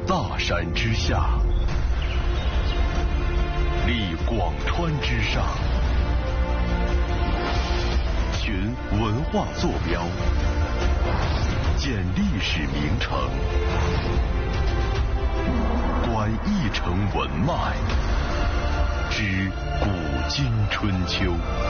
大山之下，立广川之上，寻文化坐标，建历史名城，观一城文脉，知古今春秋。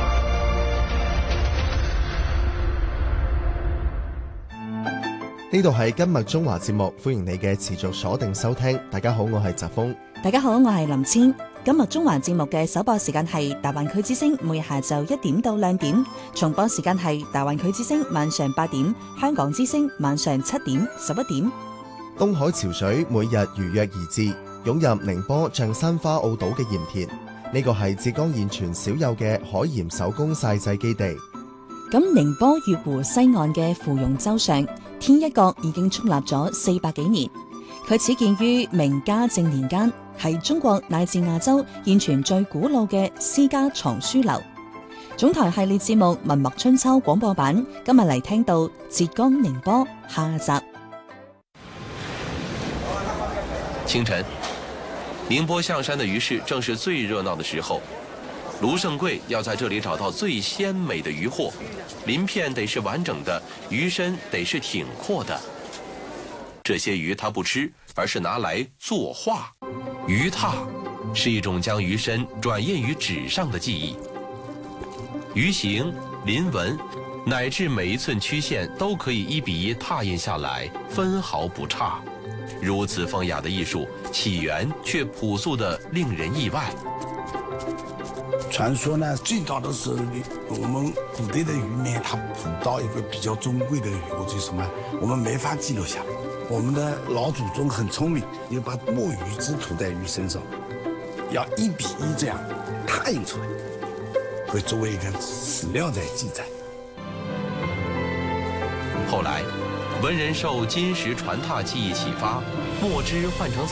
呢度係今日中華節目，歡迎你嘅持續鎖定收聽。大家好，我係澤峰。 大家好，我係林千。今日中華節目嘅首播時間係大灣區之聲，每日下晝1點到2點；重播時間係大灣區之聲晚上8點，香港之聲晚上7點、11點。 東海潮水每日如約而至，湧入寧波象山花澳島嘅鹽田。呢個係浙江現存少有嘅海鹽手工曬製基地。 咁寧波月湖西岸嘅芙蓉洲上，天一閣已經矗立咗400幾年。佢始建於明嘉靖年間，係中國乃至亞洲現存最古老嘅私家藏書樓。總台系列節目《文墨春秋》廣播版，今日嚟聽到浙江寧波下集。 清晨，寧波象山的魚市正是最熱鬧的時候。盧勝貴要在這裡找到最鮮美的魚貨，鱗片得是完整的，魚身得是挺闊的。這些魚他不吃，而是拿來作畫。魚拓是一種將魚身轉印於紙上的技藝，魚形、鱗紋乃至每一寸曲線都可以1比1拓印下來，分毫不差。如此風雅的藝術，起源卻樸素得令人意外。 傳說呢，最早的時候，我們古代的漁民，他捕到一個比較珍貴的魚，或者什麼，我們沒法記錄下來。我們的老祖宗很聰明，就把墨魚汁塗在魚身上，要1比1這樣拓印出來，會作為一個史料在記載。 後來，文人受金石傳拓技藝啟發，墨汁換成